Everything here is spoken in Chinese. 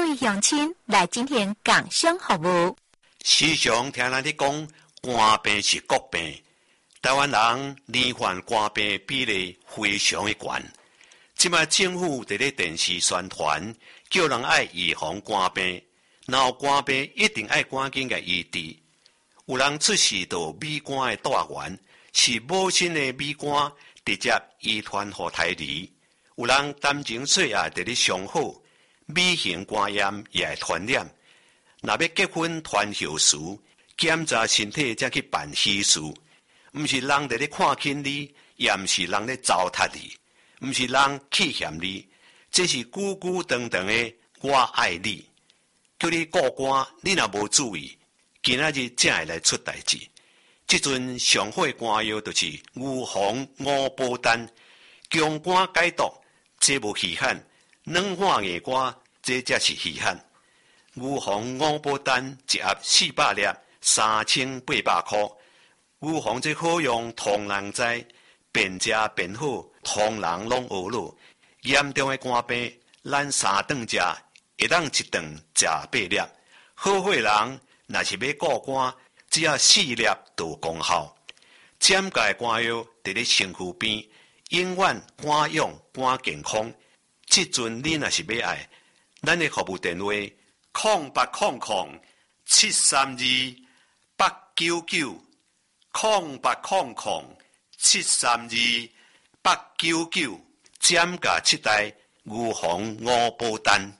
位乡亲来今天共享服务。 时常听人咧讲，肝病是国病，台湾人罹患肝病比例非常的高。即摆政府伫咧电视宣传，叫人爱预防肝病，然后肝病一定爱赶紧个医治。有人出事到米肝的大源，是母亲的米肝直接遗传予胎儿。有人担情岁啊，伫咧上好，米型肝炎也会传染。若要结婚传后事，检查身体才去办喜事，毋是人伫咧看轻你，也毋是人咧糟蹋你，毋是人欺嫌你，这是久久长长的我爱你。叫你顾肝，你若无注意，今仔日才会来出代志。即阵上好的肝药就是牛黄五宝丹，强肝解毒，这无稀罕；软化硬肝，这才是稀罕。牛黄五宝丹一盒400粒，3800块。牛黄这好用，通人知，便食便好，通人拢学了。严重的肝病，咱3顿食，会当一顿食8粒。好伙人若是要顾肝，只要4粒就有功效。减价的肝药伫咧身躯边，永远肝勇肝健康。即阵你若是要爱，咱的服务电话0800-732-899，0800-732-899，减价7台牛黄五宝丹。